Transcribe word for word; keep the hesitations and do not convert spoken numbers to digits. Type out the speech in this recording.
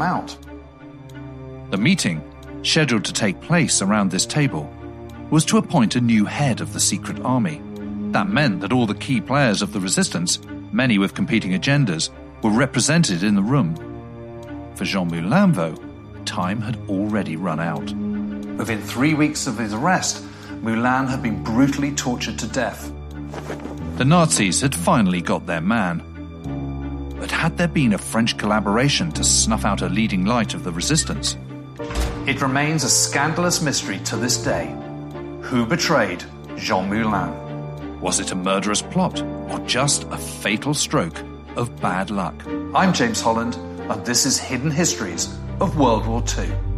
them out. The meeting, scheduled to take place around this table, was to appoint a new head of the secret army. That meant that all the key players of the resistance, many with competing agendas, were represented in the room. For Jean Moulin, though, time had already run out. Within three weeks of his arrest, Moulin had been brutally tortured to death. The Nazis had finally got their man. But had there been a French collaboration to snuff out a leading light of the resistance? It remains a scandalous mystery to this day. Who betrayed Jean Moulin? Was it a murderous plot, or just a fatal stroke of bad luck? I'm James Holland, and this is Hidden Histories of World War Two.